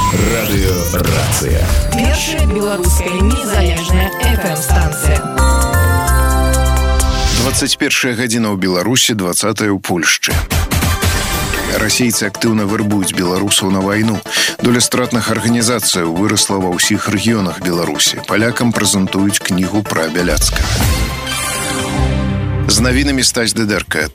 Радыёрацыя. Першая беларуская незалежная FM-станцыя. 21 гадзіна ў Беларусі, 20 ў Польшчы. Расейцы актыўна вярбуюць беларусаў на вайну. Доля стратных арганізацыяў вырасла ва ўсіх рэгіёнах Беларусі. Палякам прэзентуюць кнігу пра Бяляцкага. З навінамі Стась Дыдэрка.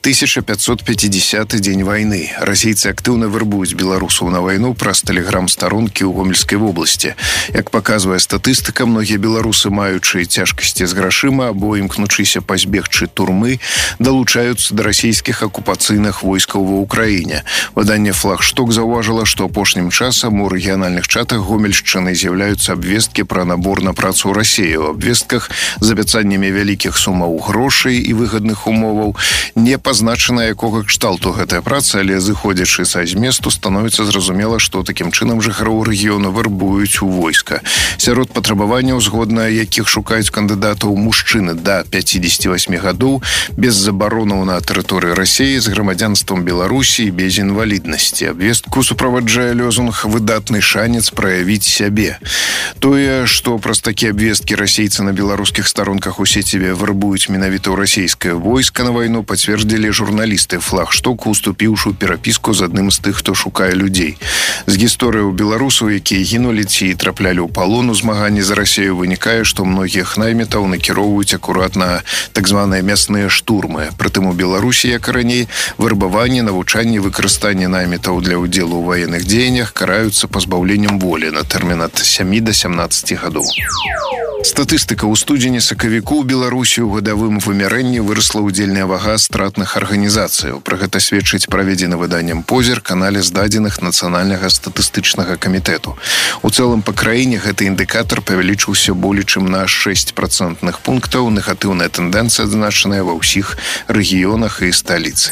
1550 дзень вайны. Расейцы актыўна вярбуюць беларусаў на вайну праз тэлеграм-старонкі ў Гомельскай вобласці. Як паказвае статыстыка, многія беларусы, маючыя цяжкасці з грашыма або імкнучыся пазбегчы турмы, далучаюцца да расійскіх акупацыйных войскаў ва ўкраіне. Выданне «Флагшток» заўважыла, што апошнім часам у рэгіянальных чатах Гомельшчыны з'яўляюцца абвесткі пра набор на працу ў Расіі. У абвестках з абяцаннямі вялікіх сумаў грошай і выгадных умоваў не пазначана, якога кшталту гэтая праца, але зыходзячы са зместу становіцца зразумела, што такім чынам жыхароў рэгіёну вярбуюць у войска. Сярод патрабаванняў, згодна якіх шукаюць кандыдатаў мужчыны да 58 гадоў, без забаронаў на тэрыторыі Расіі, з грамадзянствам Беларусі і без інваліднасці. Абвестку суправаджае лёзунг «Выдатны шанец праявіць сябе». Тое, што праз такія абвесткі расейцы на беларускіх старонках у сеціве вярбуюць менавіта ў расійскае войска на вайну, пацвердзілі журналісты «Флагшток», уступіўшы ў перапіску з адным з тых, хто шукае людзей. З гісторыяў беларусаў, якія гінулі ці траплялі ў палон у змаганні за Расію, вынікае, што многіх наймітаў накіроўваюць акурат на так званыя мясныя штурмы. Прытым у Беларусі, як і раней, вярбаванне, навучанне і выкарыстанне наймітаў для ўдзелу ў ваенных дзеяннях караюцца пазбаўленнем волі на тэрмін ад 7 да 17 гадоў. Статыстыка. У студзені-сакавіку ў Беларусі ў гадавым вымярэнні вырасла ўдзельная вага стратных арганізацыяў. Пра гэта сведчыць праведзены выданнем «Позірк» аналіз дадзеных Нацыянальнага статыстычнага камітэту. У цэлым па краіне гэты індыкатар павялічыўся болей чым на 6 працэнтных пунктаў. Негатыўная тэндэнцыя адзначаная ва ўсіх рэгіёнах і сталіцы.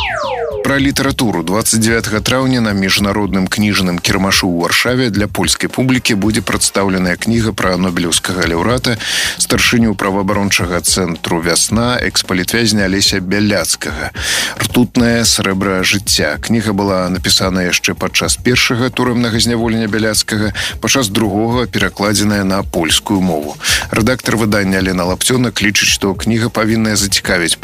Пра літаратуру. 29 траўня на міжнародным кніжным кірмашу ў Варшаве для польскай публікі будзе прадстаўленая кніга пра нобелеўскага лаўрэата, старшыню праваабарончага цэнтру «Вясна», экс-палітвязня Алеся Бяляцкага. «Ртутнае срэбра жыцця». Кніга была напісана яшчэ падчас першага турэмнага зняволення Бяляцкага, падчас другога перакладзеная на польскую мову. Рэдактар выдання Алена Лапцёнак лічыць, што кніга павінна зацікавіць